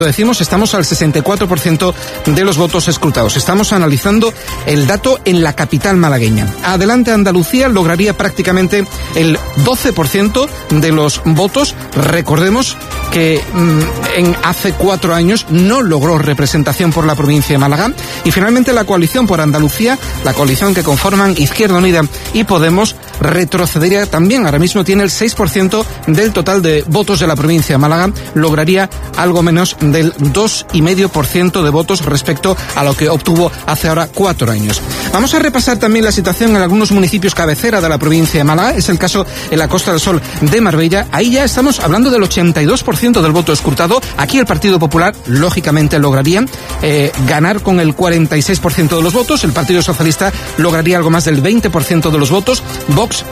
Decimos, estamos al 64% de los votos escrutados. Estamos analizando el dato en la capital malagueña. Adelante Andalucía lograría prácticamente el 12% de los votos. Recordemos que hace 4 años no logró representación por la provincia de Málaga. Y finalmente la coalición por Andalucía, la coalición que conforman Izquierda Unida y Podemos, retrocedería también. Ahora mismo tiene el 6% del total de votos de la provincia de Málaga. Lograría algo menos del 2,5% de votos respecto a lo que obtuvo hace ahora 4 años. Vamos a repasar también la situación en algunos municipios cabecera de la provincia de Málaga. Es el caso en la Costa del Sol de Marbella. Ahí ya estamos hablando del 82% del voto escrutado. Aquí el Partido Popular, lógicamente, lograría ganar con el 46% de los votos. El Partido Socialista lograría algo más del 20% de los votos. Vox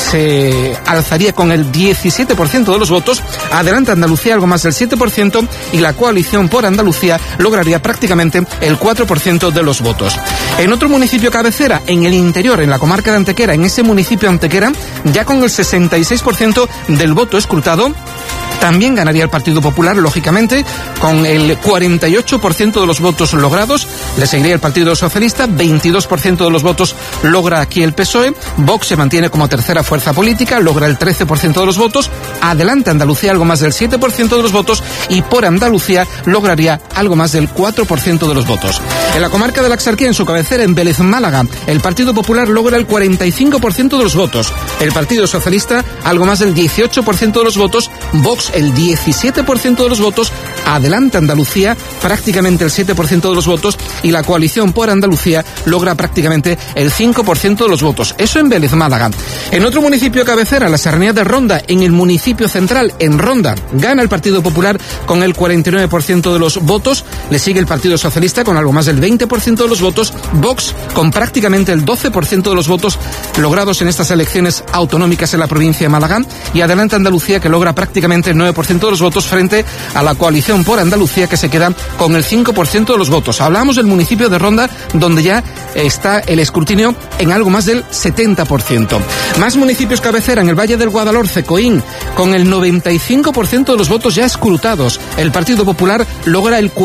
se alzaría con el 17% de los votos. Adelante Andalucía algo más del 7% y la coalición por Andalucía lograría prácticamente el 4% de los votos. En otro municipio cabecera, en el interior, en la comarca de Antequera, en ese municipio Antequera, ya con el 66% del voto escrutado, también ganaría el Partido Popular, lógicamente, con el 48% de los votos logrados. Le seguiría el Partido Socialista, 22% de los votos logra aquí el PSOE. Vox se mantiene como tercera fuerza política, logra el 13% de los votos. Adelante Andalucía, algo más del 7% de los votos. Y por Andalucía lograría algo más del 4% de los votos. En la comarca de la Axarquía, en su cabecera, en Vélez, Málaga, el Partido Popular logra el 45% de los votos. El Partido Socialista, algo más del 18% de los votos. Vox, el 17% de los votos. Adelante Andalucía, prácticamente el 7% de los votos. Y la coalición por Andalucía logra prácticamente el 5% de los votos. Eso en Vélez, Málaga. En otro municipio cabecera, la Serranía de Ronda, en el municipio central, en Ronda, gana el Partido Popular con el 49% de los votos. Le sigue el Partido Socialista con algo más del 20% de los votos. Vox con prácticamente el 12% de los votos logrados en estas elecciones autonómicas en la provincia de Málaga. Y adelante Andalucía, que logra prácticamente el 9% de los votos frente a la coalición por Andalucía, que se queda con el 5% de los votos. Hablamos del municipio de Ronda, donde ya está el escrutinio en algo más del 70%. Más municipios cabecera, en el Valle del Guadalhorce, Coín, con el 95% de los votos ya escrutados. El Partido Popular logra el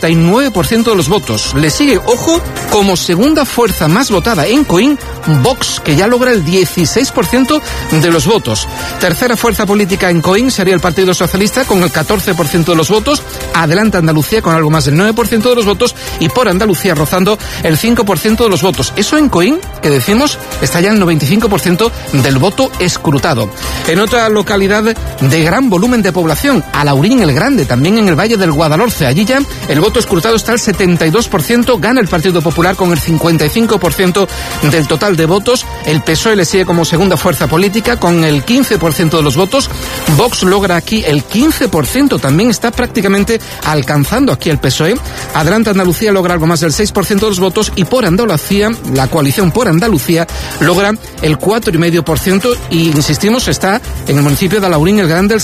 49% de los votos. Le sigue, ojo, como segunda fuerza más votada en Coín, Vox, que ya logra el 16% de los votos. Tercera fuerza política en Coín sería el Partido Socialista con el 14% de los votos. Adelante Andalucía con algo más del 9% de los votos. Y por Andalucía rozando el 5% de los votos. Eso en Coín, que decimos, está ya en el 95% del voto escrutado. En otra localidad de gran volumen de población, Alaurín el Grande, también en el Valle del Guadalhorce, allí ya el voto escrutado está al 72%, gana el Partido Popular con el 55% del total de votos. El PSOE le sigue como segunda fuerza política con el 15% de los votos. Vox logra aquí el 15%, también está prácticamente alcanzando aquí el PSOE. Adelante Andalucía logra algo más del 6% de los votos y por Andalucía, la coalición por Andalucía logra el 4,5% y, insistimos, está en el municipio de Alaurín el Grande el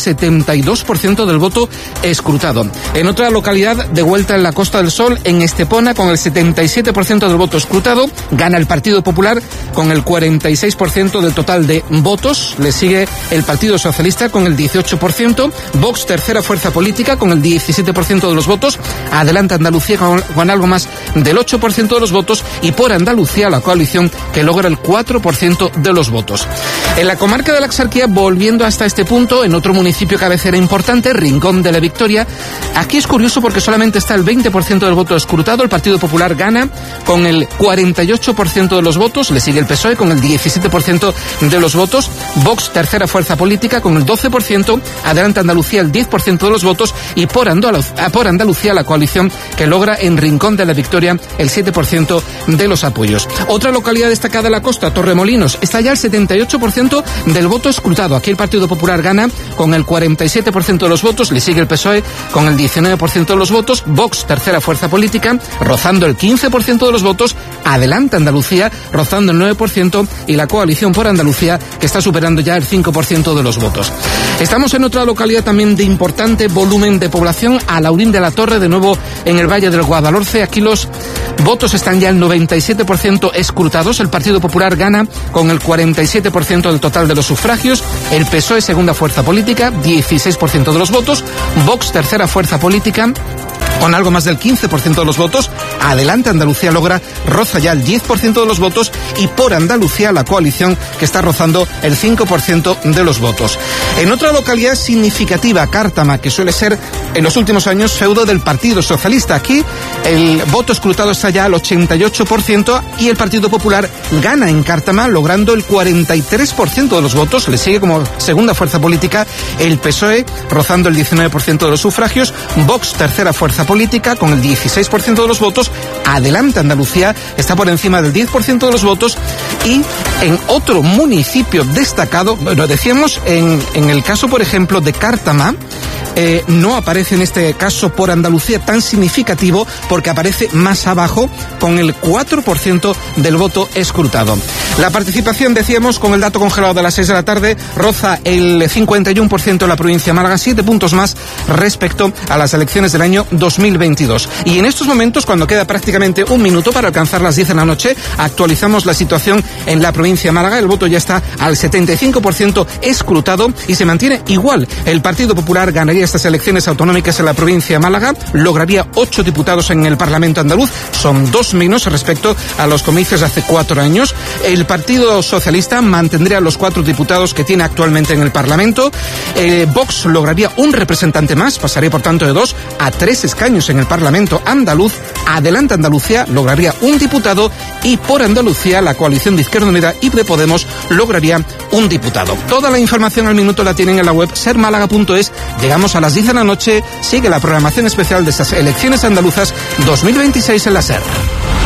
72% del voto escrutado. En otra localidad de vuelta en la Costa del Sol, en Estepona, con el 77% del voto escrutado, gana el Partido Popular con el 46% del total de votos. Le sigue el Partido Socialista con el 18%, Vox, tercera fuerza política, con el 17% de los votos. Adelante Andalucía con algo más del 8% de los votos y por Andalucía la coalición, que logra el 4% de los votos. En la comarca de la Axarquía, volviendo hasta este punto, en otro municipio cabecera importante, Rincón de la Victoria, aquí es curioso porque solamente está el 20% del voto escrutado. El Partido Popular gana con el 48% de los votos, le sigue el PSOE con el 17% de los votos, Vox, tercera fuerza política, con el 12%, adelante Andalucía el 10% de los votos y por Andalucía la coalición, que logra en Rincón de la Victoria el 7% de los apoyos. Otra localidad destacada de la costa, Torremolinos, está ya el 78% del voto escrutado. Aquí el Partido Popular gana con el 47% de los votos, le sigue el PSOE con el 19% de los votos, Vox, tercera fuerza política, rozando el 15% de los votos, adelante Andalucía, rozando el 9% y la coalición por Andalucía, que está superando ya el 5% de los votos. Estamos en otra localidad también de importante volumen de población, Alaurín de la Torre, de nuevo en el Valle del Guadalhorce. Aquí los votos están ya el 97% escrutados. El Partido Popular gana con el 47% del total de los sufragios. El PSOE, segunda fuerza política, 16% de los votos. Vox, tercera fuerza política, con algo más del 15% de los votos. Adelante Andalucía roza ya el 10% de los votos, y por Andalucía la coalición que está rozando el 5% de los votos. En otra localidad significativa, Cártama, que suele ser en los últimos años feudo del Partido Socialista. Aquí el voto escrutado está ya al 88% y el Partido Popular gana en Cártama, logrando el 43% de los votos. Le sigue como segunda fuerza política el PSOE, rozando el 19% de los sufragios. Vox, tercera fuerza política, con el 16% de los votos. Adelante Andalucía está por encima del 10% de los votos. Y en otro municipio destacado, bueno, decíamos en el caso, por ejemplo, de Cártama, no aparece en este caso por Andalucía tan significativo, porque aparece más abajo con el 4% del voto escrutado. La participación, decíamos, con el dato congelado de las 6 de la tarde, roza el 51% en la provincia de Málaga, 7 puntos más respecto a las elecciones del año 2022. Y en estos momentos, cuando queda prácticamente un minuto para alcanzar las 10 de la noche, actualizamos la situación en la provincia de Málaga. El voto ya está al 75% escrutado y se mantiene igual. El Partido Popular ganaría estas elecciones autonómicas en la provincia de Málaga, lograría 8 diputados en el Parlamento andaluz, son 2 menos respecto a los comicios de hace 4 años. El Partido Socialista mantendría los 4 diputados que tiene actualmente en el Parlamento. Vox lograría un representante más, pasaría por tanto de 2 a 3 escaños en el Parlamento andaluz. Adelante Andalucía lograría un diputado, y por Andalucía la coalición de Izquierda Unida y de Podemos lograría un diputado. Toda la información al minuto la tienen en la web sermálaga.es. Llegamos a las 10 de la noche, sigue la programación especial de estas elecciones andaluzas 2026 en la SER.